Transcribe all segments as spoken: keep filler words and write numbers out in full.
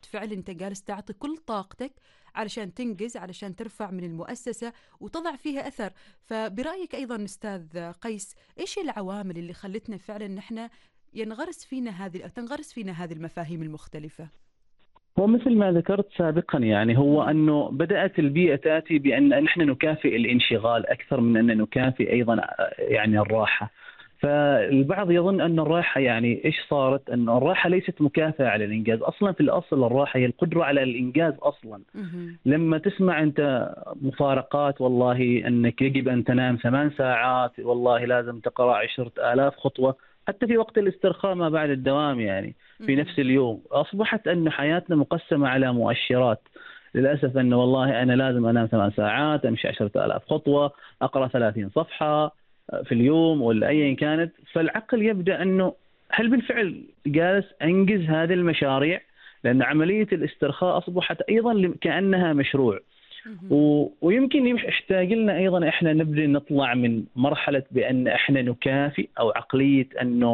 فعل أنت جالس تعطي كل طاقتك علشان تنجز، علشان ترفع من المؤسسة وتضع فيها أثر. فبرأيك أيضا أستاذ قيس، إيش العوامل اللي خلتنا فعلا نحن ينغرس فينا هذه تنغرس فينا هذه المفاهيم المختلفة؟ هو مثل ما ذكرت سابقا، يعني هو مهم. أنه بدأت البيئة تأتي بأن نحن نكافئ الانشغال أكثر من أن نكافئ أيضا يعني الراحة. فالبعض يظن أن الراحة يعني إيش صارت، أن الراحة ليست مكافأة على الإنجاز. أصلا في الأصل الراحة هي القدرة على الإنجاز أصلا. مهم. لما تسمع أنت مفارقات، والله أنك يجب أن تنام ثمان ساعات، والله لازم تقرأ عشرة آلاف خطوة، حتى في وقت الاسترخاء ما بعد الدوام يعني في مهم. نفس اليوم. أصبحت أن حياتنا مقسمة على مؤشرات. للأسف أنه والله أنا لازم أنام ثمان ساعات، أمشي عشرة آلاف خطوة، أقرأ ثلاثين صفحة في اليوم ولا أيا كانت. فالعقل يبدأ أنه هل بالفعل جالس أنجز هذه المشاريع؟ لأن عملية الاسترخاء أصبحت أيضا كأنها مشروع. مهم. و... ويمكن يحتاج لنا أيضا إحنا نبدأ نطلع من مرحلة بأن إحنا نكافئ، أو عقلية أنه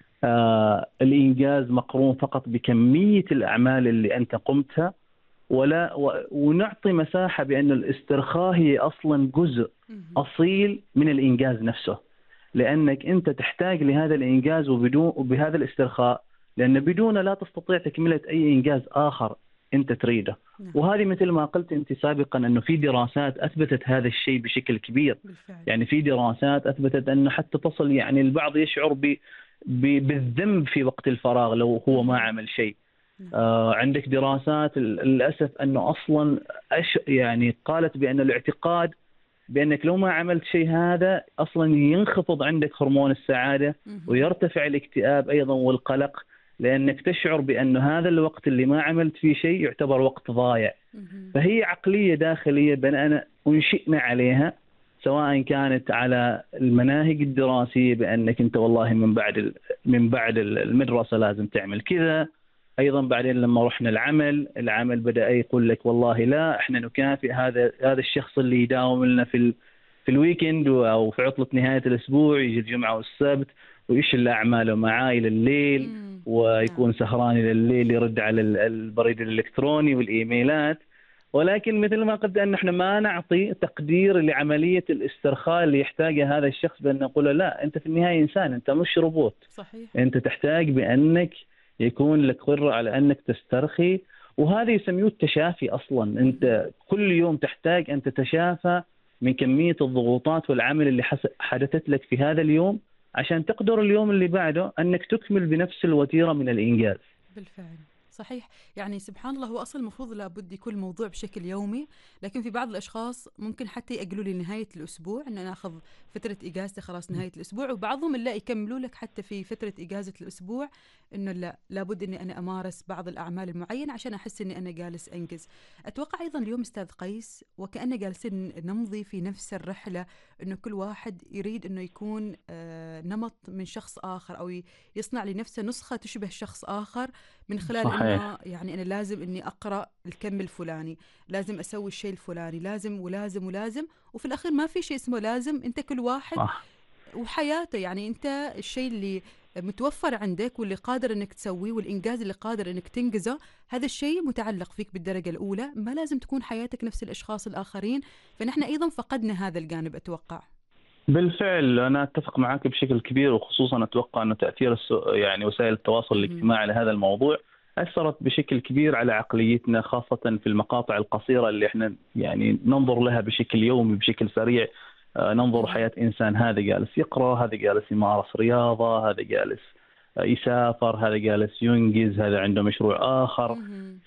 آه الإنجاز مقرون فقط بكمية الأعمال اللي أنت قمتها، ولا و... ونعطي مساحة بأن الاسترخاء هي أصلا جزء مهم. أصيل من الإنجاز نفسه. لأنك أنت تحتاج لهذا الإنجاز وبدون وبهذا الاسترخاء، لأن بدون لا تستطيع تكملة أي إنجاز آخر أنت تريده. نعم. وهذه مثل ما قلت أنت سابقا أنه في دراسات أثبتت هذا الشيء بشكل كبير. بالفعل. يعني في دراسات أثبتت أنه حتى تصل يعني البعض يشعر ب... ب... بالذنب في وقت الفراغ لو هو ما مهم. عمل شيء. نعم. آه عندك دراسات للأسف أنه أصلا أش... يعني قالت بأن الاعتقاد بأنك لو ما عملت شيء هذا أصلا ينخفض عندك هرمون السعادة، مهم. ويرتفع الاكتئاب أيضا والقلق، لأنك تشعر بأن هذا الوقت اللي ما عملت فيه شيء يعتبر وقت ضايع. مهم. فهي عقلية داخلية بنأنا أنشئنا عليها، سواء كانت على المناهج الدراسية بأنك أنت والله من بعد من بعد المدرسة لازم تعمل كذا. أيضا بعدين لما رحنا العمل، العمل بدأ يقول لك والله لا، إحنا نكافئ هذا هذا الشخص اللي يداوم لنا في ال في الويكند أو في عطلة نهاية الأسبوع، يجي الجمعة والسبت ويشيل أعماله معاه إلى الليل، مم. نعم. ويكون سهران إلى الليل، يرد على البريد الإلكتروني والإيميلات. ولكن مثل ما قلت أن احنا ما نعطي تقدير لعملية الاسترخاء اللي يحتاجها هذا الشخص، بأن نقول له لا، أنت في النهاية إنسان، أنت مش روبوت. صحيح. أنت تحتاج بأنك يكون لك قدرة على أنك تسترخي. وهذا يسميه التشافي أصلا. مهم. أنت كل يوم تحتاج أن تتشافى من كمية الضغوطات والعمل اللي حدثت لك في هذا اليوم، عشان تقدر اليوم اللي بعده أنك تكمل بنفس الوتيرة من الإنجاز. بالفعل. صحيح. يعني سبحان الله، هو أصلا المفروض لابد يكون الموضوع بشكل يومي، لكن في بعض الأشخاص ممكن حتى يأجلوا لي نهاية الأسبوع إن أنا أخذ فترة إجازتي خلاص نهاية الأسبوع، وبعضهم لا يكملوا لك حتى في فترة إجازة الأسبوع إنه لا، لابد إني أنا أمارس بعض الأعمال المعينة عشان أحس إني أنا جالس أنجز. أتوقع أيضا اليوم أستاذ قيس وكأننا جالسين نمضي في نفس الرحلة، إنه كل واحد يريد إنه يكون آه نمط من شخص آخر، أو يصنع لنفسه نسخة تشبه شخص آخر، من خلال صحيح. انه يعني انا لازم اني اقرا الكم الفلاني، لازم اسوي الشيء الفلاني، لازم ولازم ولازم. وفي الاخير ما في شيء اسمه لازم. انت كل واحد صح. وحياته، يعني انت الشيء اللي متوفر عندك واللي قادر انك تسويه والانجاز اللي قادر انك تنجزه، هذا الشيء متعلق فيك بالدرجة الاولى. ما لازم تكون حياتك نفس الاشخاص الاخرين. فنحن ايضا فقدنا هذا الجانب اتوقع. بالفعل أنا أتفق معك بشكل كبير، وخصوصا أتوقع أن تأثير السو... يعني وسائل التواصل مهم. الاجتماعي على هذا الموضوع أثرت بشكل كبير على عقليتنا، خاصة في المقاطع القصيرة اللي احنا يعني ننظر لها بشكل يومي بشكل سريع. آه، ننظر مهم. حياة إنسان، هذا جالس يقرأ، هذا جالس يمارس رياضة، هذا جالس آه، يسافر، هذا جالس ينجز، هذا عنده مشروع آخر. مهم.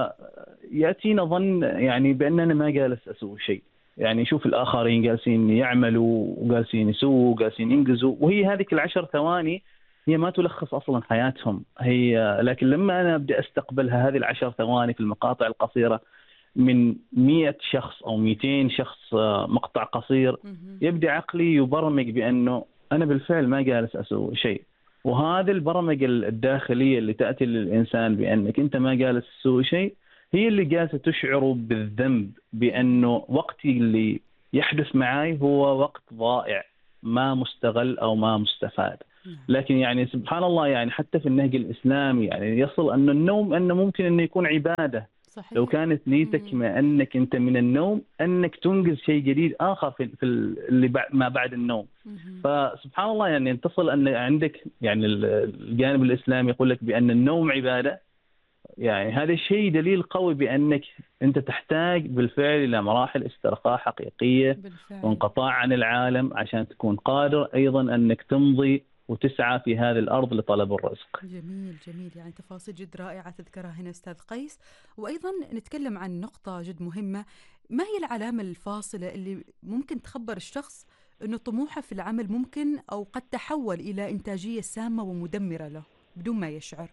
فيأتينا ظن يعني بأننا ما جالس أسوي شيء. يعني شوف الآخرين جالسين يعملوا وجالسين يسووا وجالسين ينجزوا، وهي هذيك العشر ثواني هي ما تلخص أصلا حياتهم هي. لكن لما أنا أبدأ أستقبلها هذه العشر ثواني في المقاطع القصيرة من مئة شخص أو مئتين شخص، آه، مقطع قصير، مهم. يبدأ عقلي يبرمج بأنه أنا بالفعل ما جالس أسوي شيء. وهذه البرمجة الداخلية اللي تأتي للإنسان بأنك أنت ما جالس تسوي شيء، هي اللي جالسة تشعر بالذنب مهم. بأنه وقتي اللي يحدث معي هو وقت ضائع، ما مستغل أو ما مستفاد. لكن يعني سبحان الله يعني حتى في النهج الإسلامي يعني يصل أن النوم أنه ممكن أنه يكون عبادة. صحيح. لو كانت نيتك ما أنك أنت من النوم أنك تنجز شيء جديد آخر في في اللي بعد ما بعد النوم. فسبحان الله يعني تصل أن عندك يعني الجانب الإسلامي يقول لك بأن النوم عبادة. يعني هذا الشيء دليل قوي بأنك أنت تحتاج بالفعل إلى مراحل استرخاء حقيقية بالفعل. وانقطاع عن العالم عشان تكون قادر أيضا أنك تمضي وتسعى في هذه الأرض لطلب الرزق. جميل جميل، يعني تفاصيل جد رائعة تذكرها هنا أستاذ قيس. وأيضا نتكلم عن نقطة جد مهمة، ما هي العلامة الفاصلة اللي ممكن تخبر الشخص أنه طموحه في العمل ممكن أو قد تحول إلى إنتاجية سامة ومدمرة له بدون ما يشعر؟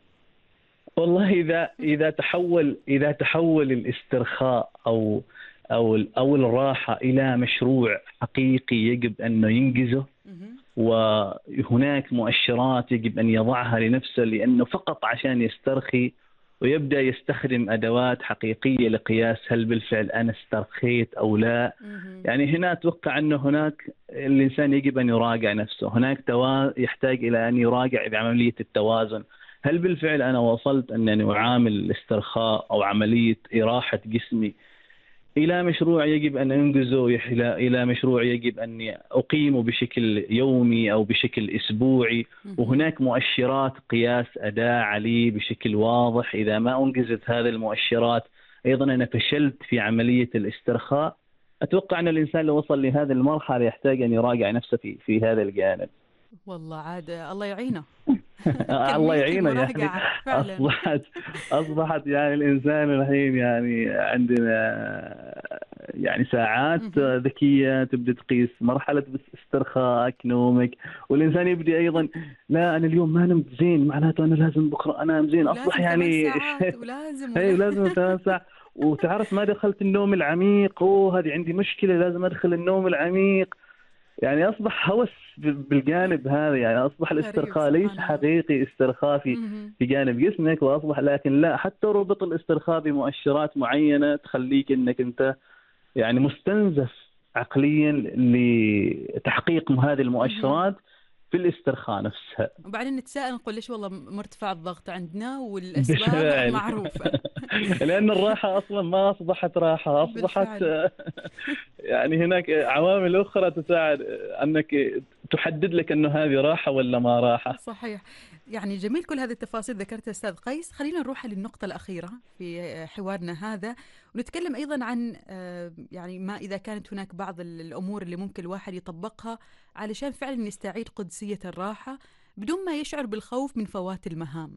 والله إذا إذا تحول إذا تحول الاسترخاء أو أو أو الراحة إلى مشروع حقيقي يجب أنه ينجزه، وهناك مؤشرات يجب أن يضعها لنفسه لأنه فقط عشان يسترخي، ويبدأ يستخدم أدوات حقيقية لقياس هل بالفعل أنا استرخيت أو لا. يعني هنا أتوقع أنه هناك الإنسان يجب أن يراجع نفسه، هناك توا... يحتاج إلى أن يراجع بعملية التوازن. هل بالفعل أنا وصلت أنني أعامل الاسترخاء أو عملية إراحة جسمي إلى مشروع يجب أن أنجزه، إلى مشروع يجب أن أقيمه بشكل يومي أو بشكل أسبوعي، وهناك مؤشرات قياس أداء عليه بشكل واضح. إذا ما أنجزت هذه المؤشرات أيضا أنا فشلت في عملية الاسترخاء. أتوقع أن الإنسان لو وصل لهذه المرحلة يحتاج أن يراجع نفسه في في هذا الجانب. والله عاد الله يعينه. الله يعينه. يعني أصبحت أصبحت يعني الإنسان الحين يعني عندنا يعني ساعات ذكية تبدأ تقيس مرحلة استرخائك نومك، والإنسان يبدأ أيضا لا أنا اليوم ما نمت زين معناته أنا لازم بكرة أنام زين. أصبح يعني ولازم هي لازم ثمان ساعات، وتعرف ما دخلت النوم العميق، أوه هذه عندي مشكلة لازم أدخل النوم العميق. يعني أصبح هوس بالجانب هذا، يعني أصبح الاسترخاء ليس حقيقي استرخاء في في جانب جسمك، وأصبح لكن لا حتى ربط الاسترخاء بمؤشرات معينة تخليك إنك أنت يعني مستنزف عقليا لتحقيق هذه المؤشرات في الاسترخاء نفسها. وبعدين نتساءل نقول ليش والله مرتفع الضغط عندنا والأسباب معروفة. لأن الراحة أصلا ما أصبحت راحة، أصبحت يعني هناك عوامل أخرى تساعد أنك تحدد لك أنه هذه راحة ولا ما راحة. صحيح. يعني جميل كل هذه التفاصيل ذكرتها أستاذ قيس. خلينا نروح للنقطة الأخيرة في حوارنا هذا، ونتكلم أيضا عن يعني ما إذا كانت هناك بعض الأمور اللي ممكن الواحد يطبقها علشان فعلا يستعيد قدسية الراحة بدون ما يشعر بالخوف من فوات المهام.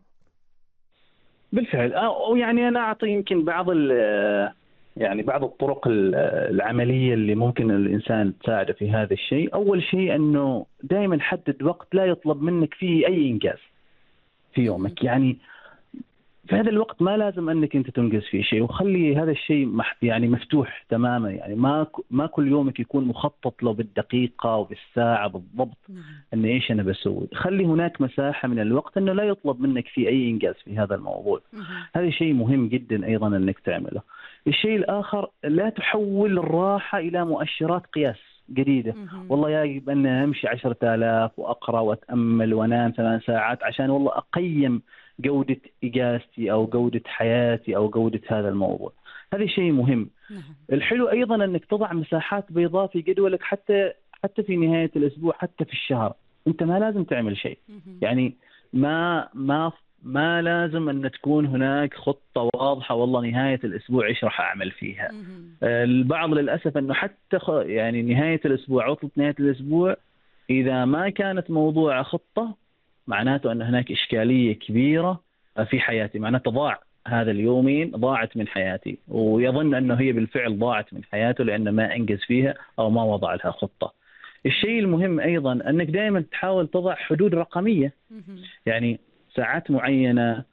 بالفعل. أو يعني أنا أعطي يمكن بعض يعني بعض الطرق العملية اللي ممكن الإنسان تساعده في هذا الشيء. أول شيء أنه دائما حدد وقت لا يطلب منك فيه أي إنجاز في يومك. يعني في هذا الوقت ما لازم أنك أنت تنجز فيه شيء، وخلي هذا الشيء يعني مفتوح تماما. يعني ما ما كل يومك يكون مخطط له بالدقيقة وبالساعة بالضبط أن إيش أنا بسوي. خلي هناك مساحة من الوقت أنه لا يطلب منك فيه أي إنجاز في هذا الموضوع. هذا شيء مهم جدا أيضا أنك تعمله. الشيء الآخر، لا تحول الراحة إلى مؤشرات قياس جديدة. والله يجب أن أمشي عشرة آلاف وأقرأ وأتأمل وأنام ثمان ساعات عشان والله أقيم جودة إجازتي أو جودة حياتي أو جودة هذا الموضوع. هذا شيء مهم. الحلو أيضا أنك تضع مساحات بيضاء في جدولك، حتى حتى في نهاية الأسبوع، حتى في الشهر. أنت ما لازم تعمل شيء. يعني ما ما ما لازم أن تكون هناك خطة واضحة والله نهاية الأسبوع إيش راح أعمل فيها. البعض للأسف أنه حتى يعني نهاية الأسبوع عطلة نهاية الأسبوع إذا ما كانت موضوع خطة معناته أن هناك إشكالية كبيرة في حياتي، معناته ضاع هذا اليومين، ضاعت من حياتي، ويظن أنه هي بالفعل ضاعت من حياته لأنه ما أنجز فيها أو ما وضع لها خطة. الشيء المهم أيضا أنك دائما تحاول تضع حدود رقمية. يعني ساعات معينة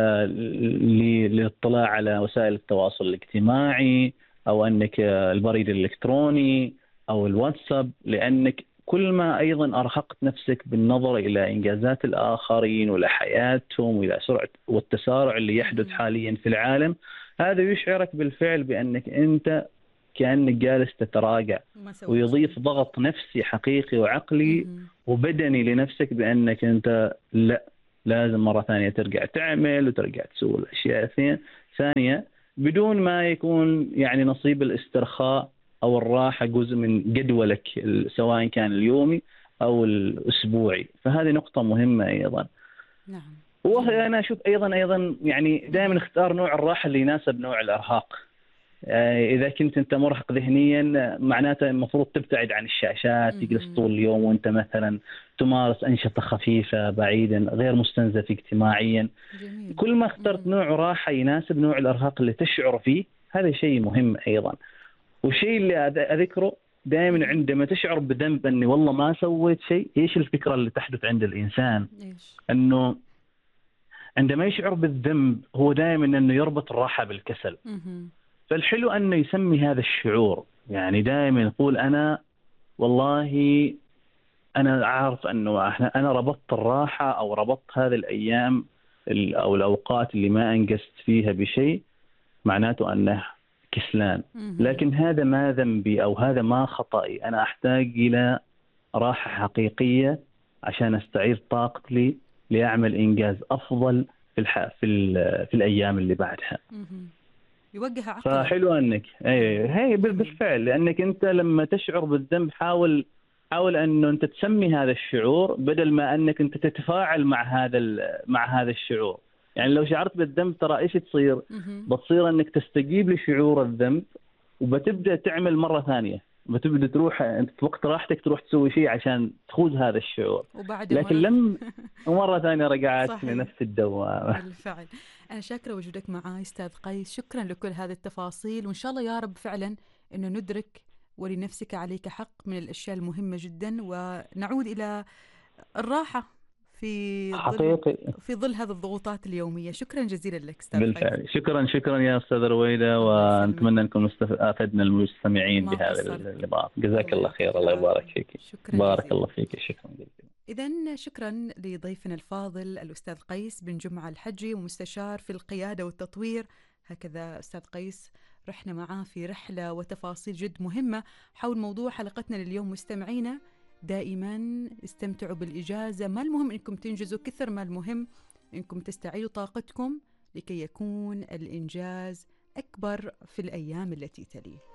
للاطلاع على وسائل التواصل الاجتماعي، أو أنك البريد الإلكتروني أو الواتساب، لأنك كل ما أيضا أرهقت نفسك بالنظر إلى إنجازات الآخرين وإلى حياتهم وإلى سرعة والتسارع اللي يحدث حاليا في العالم، هذا يشعرك بالفعل بأنك أنت كأنك جالس تتراجع، ويضيف ضغط نفسي حقيقي وعقلي وبدني لنفسك بأنك أنت لا لازم مرة ثانية ترجع تعمل وترجع تسوي الأشياء ثانية بدون ما يكون يعني نصيب الاسترخاء أو الراحة جزء من جدولك سواء كان اليومي أو الأسبوعي. فهذه نقطة مهمة أيضا. نعم. وأنا أشوف أيضا أيضا يعني دائما اختار نوع الراحة اللي يناسب نوع الإرهاق. إذا كنت أنت مرهق ذهنيا معناته المفروض تبتعد عن الشاشات، تجلس طول اليوم وأنت مثلا تمارس أنشطة خفيفة بعيدا غير مستنزف اجتماعيا. جميل. كل ما اخترت نوع راحة يناسب نوع الإرهاق اللي تشعر فيه، هذا شيء مهم أيضا. والشيء اللي أذكره دائما عندما تشعر بذنب أني والله ما سويت شيء، إيش الفكرة اللي تحدث عند الإنسان؟ إيش؟ أنه عندما يشعر بالذنب هو دائما أنه يربط الراحة بالكسل. فالحلو أنه يسمي هذا الشعور، يعني دائما يقول أنا والله أنا عارف أنه أنا ربطت الراحة أو ربطت هذه الأيام أو الأوقات اللي ما أنجزت فيها بشيء معناته أنه كسلان، لكن هذا ما ذنبي أو هذا ما خطأي. أنا أحتاج إلى راحة حقيقية عشان أستعيد طاقتي لأعمل إنجاز أفضل في الح... في, ال... في الأيام اللي بعدها. يوجه عقلك. فحلو أنك أي هي بالفعل، لأنك أنت لما تشعر بالذنب حاول حاول أنه أنت تسمي هذا الشعور بدل ما أنك أنت تتفاعل مع هذا ال... مع هذا الشعور. يعني لو شعرت بالذنب ترى إيش تصير؟ بتصير أنك تستجيب لشعور الذنب وبتبدأ تعمل مرة ثانية، بتبدأ تروح أنت في وقت راحتك تروح تسوي شيء عشان تخوض هذا الشعور، لكن لم مرة ثانية رجعت لنفس الدوامة. بالفعل. أنا شاكرة وجودك معي أستاذ قيس، شكرا لكل هذه التفاصيل، وإن شاء الله يا رب فعلا أنه ندرك ولنفسك عليك حق من الأشياء المهمة جدا، ونعود إلى الراحة في حقيقي ظل في ظل هذه الضغوطات اليومية. شكرا جزيلا لك أستاذ بالفعل قيس. شكرا شكرا يا أستاذ رويدة، ونتمنى أنكم أفدنا المستمعين بهذا اللقاء. جزاك الله خير. الله يبارك فيك. بارك الله فيك. شكرا جزيلا. إذن شكرا لضيفنا الفاضل الأستاذ قيس بن جمعة الحجي، ومستشار في القيادة والتطوير. هكذا أستاذ قيس رحنا معاه في رحلة وتفاصيل جد مهمة حول موضوع حلقتنا لليوم. مستمعينا دائما استمتعوا بالإجازة، ما المهم إنكم تنجزوا كثر ما المهم إنكم تستعيدوا طاقتكم لكي يكون الإنجاز أكبر في الأيام التي تليه.